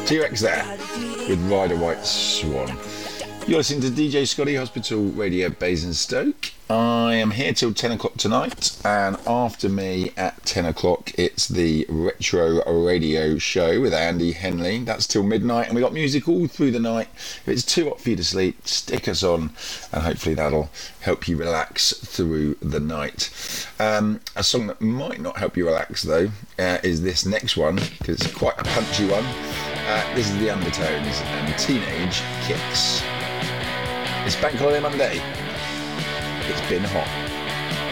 T-Rex there with Ride a White Swan. You're listening to DJ Scotty, Hospital Radio Basingstoke. I am here till 10 o'clock tonight, and after me at 10 o'clock it's the Retro Radio Show with Andy Henley. That's till midnight, and we got music all through the night. If it's too hot for you to sleep, stick us on, and hopefully that'll help you relax through the night. A song that might not help you relax though is this next one, because it's quite a punchy one. This is the Undertones and Teenage Kicks. It's Bank Holiday Monday. It's been hot.